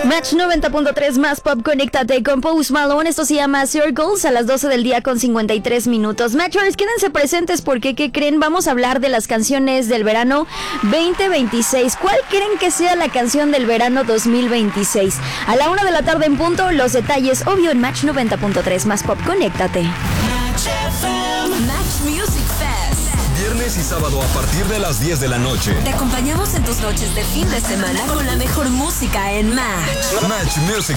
Match 90.3 más pop, conéctate con Post Malone. Esto se llama Circles a las 12 del día con 53 minutos. Matchers, quédense presentes porque, ¿qué creen? Vamos a hablar de las canciones del verano 2026. ¿Cuál creen que sea la canción del verano 2026? A la 1 de la tarde en punto, los detalles, obvio, en Match 90.3 más pop, conéctate. Match Music Fest. Viernes y sábado a partir de las 10 de la noche. Te acompañamos en tus noches de fin de semana con la mejor música en Match. Match Music